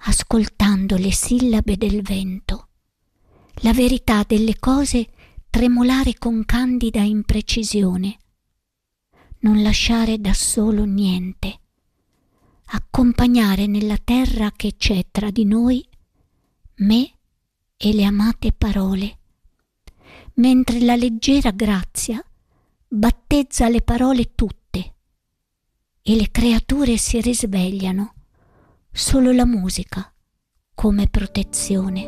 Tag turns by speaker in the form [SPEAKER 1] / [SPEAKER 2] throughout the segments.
[SPEAKER 1] ascoltando le sillabe del vento, la verità delle cose tremolare con candida imprecisione, non lasciare da solo niente, accompagnare nella terra che c'è tra di noi me e le amate parole, mentre la leggera grazia battezza le parole tutte e le creature si risvegliano, solo la musica come protezione.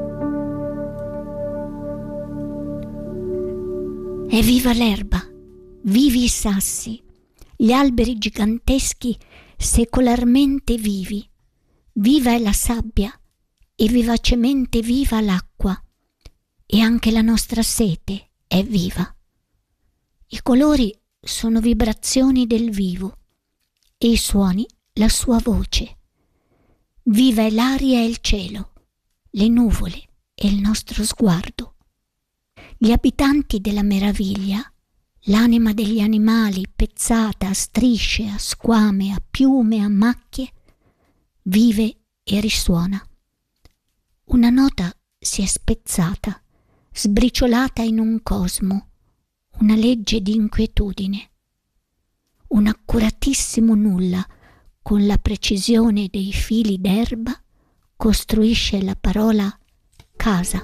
[SPEAKER 1] È viva l'erba, vivi i sassi, gli alberi giganteschi secolarmente vivi, viva è la sabbia e vivacemente viva l'acqua, e anche la nostra sete è viva. I colori sono vibrazioni del vivo e i suoni la sua voce. Viva è l'aria e il cielo, le nuvole e il nostro sguardo. Gli abitanti della meraviglia, l'anima degli animali pezzata a strisce, a squame, a piume, a macchie, vive e risuona. Una nota si è spezzata, sbriciolata in un cosmo, una legge di inquietudine. Un accuratissimo nulla, con la precisione dei fili d'erba, costruisce la parola casa.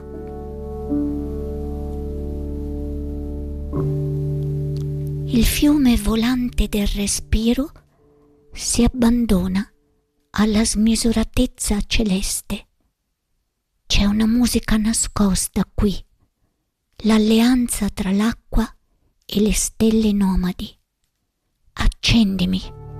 [SPEAKER 1] Il fiume volante del respiro si abbandona alla smisuratezza celeste. C'è una musica nascosta qui, l'alleanza tra l'acqua e le stelle nomadi. Accendimi.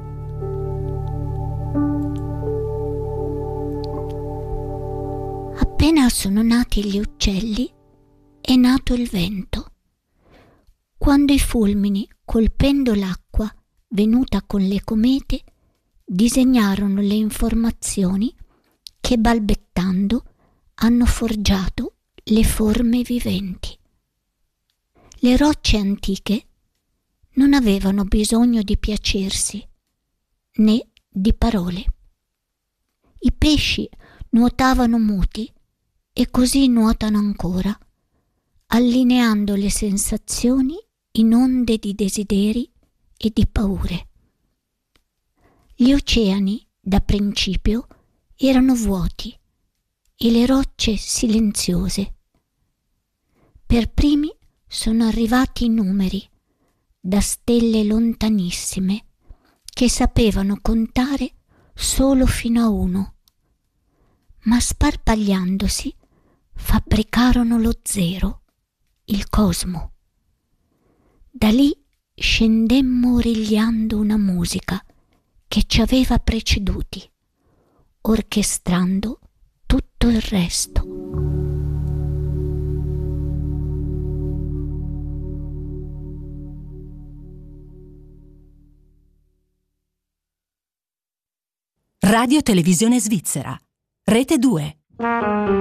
[SPEAKER 1] Appena sono nati gli uccelli, è nato il vento. Quando i fulmini, colpendo l'acqua venuta con le comete, disegnarono le informazioni che, balbettando, hanno forgiato le forme viventi. Le rocce antiche non avevano bisogno di piacersi né di parole. I pesci nuotavano muti e così nuotano ancora, allineando le sensazioni in onde di desideri e di paure. Gli oceani, da principio, erano vuoti e le rocce silenziose. Per primi sono arrivati i numeri, da stelle lontanissime, che sapevano contare solo fino a 1, ma sparpagliandosi fabbricarono lo zero, il cosmo. Da lì scendemmo origliando una musica che ci aveva preceduti, orchestrando tutto il resto.
[SPEAKER 2] Radio Televisione Svizzera, Rete 2.